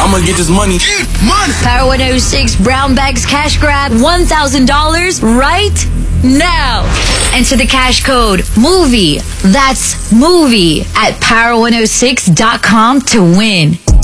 I'ma get this money. Get money! Power 106 Brown Bags Cash Grab $1,000 right now. Enter the cash code MOVIE. That's MOVIE at power106.com to win.